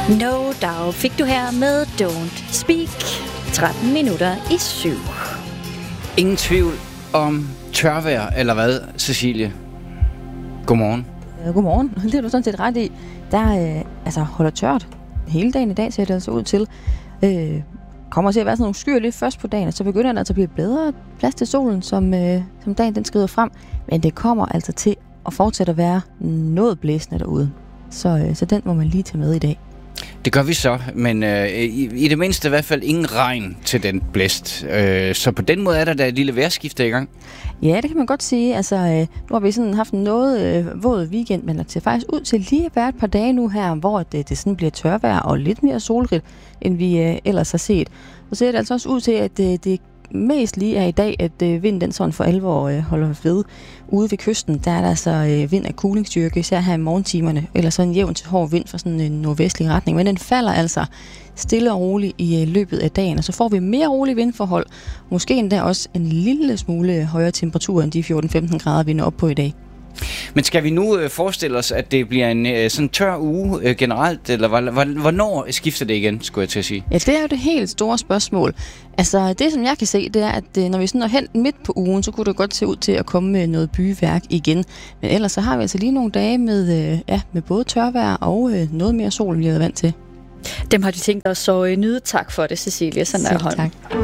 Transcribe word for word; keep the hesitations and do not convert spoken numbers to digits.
No Doubt fik du her med Don't Speak. tretten minutter i syv. Ingen tvivl om tørvejr, eller hvad, Cecilie? Godmorgen. Ja, godmorgen. Det er du sådan set ret i. Der øh, altså, holder tørt hele dagen i dag, ser det altså ud til. Øh, kommer til at være sådan nogle skyer lidt først på dagen, og så begynder der altså at blive bedre plads til solen, som, øh, som dagen den skrider frem. Men det kommer altså til at fortsætte at være noget blæsende derude. Så, øh, så den må man lige tage med i dag. Det gør vi så, men øh, i, i det mindste i hvert fald ingen regn til den blæst. Øh, så på den måde er der da et lille vejrskifte i gang. Ja, det kan man godt sige. Altså, øh, nu har vi sådan haft en noget øh, våd weekend, men der ser faktisk ud til lige at være et par dage nu her, hvor det, det sådan bliver tørvejr og lidt mere solrigt, end vi øh, ellers har set. Så ser det altså også ud til, at øh, det mest lige er i dag, at øh, vinden den sådan for alvor øh, holder ved. Ude ved kysten, der er der altså øh, vind af kulingsstyrke, især her i morgentimerne, eller så en jævn til hård vind fra sådan en nordvestlig retning. Men den falder altså stille og roligt i øh, løbet af dagen, og så får vi mere rolig vindforhold. Måske endda også en lille smule højere temperatur end de fjorten til femten grader, vi når op på i dag. Men skal vi nu øh, forestille os, at det bliver en øh, sådan tør uge øh, generelt, eller hvornår skifter det igen, skulle jeg til at sige? Ja, det er jo det helt store spørgsmål. Altså, det som jeg kan se, det er, at øh, når vi sådan er hen midt på ugen, så kunne det godt se ud til at komme med noget byværk igen. Men ellers så har vi altså lige nogle dage med, øh, ja, med både tørvejr og øh, noget mere sol, end vi har været vant til. Dem har de tænkt os så øh, nyde. Tak for det, Cecilie. Sådan er tak.